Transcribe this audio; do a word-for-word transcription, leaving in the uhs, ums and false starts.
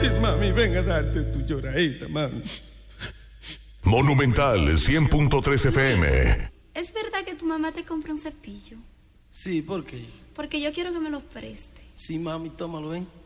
Sí, mami, ven a darte tu lloradita, mami. Monumental cien punto tres F M. ¿Es verdad que tu mamá te compró un cepillo? Sí, ¿por qué? Porque yo quiero que me lo preste. Sí, mami, tómalo, ven.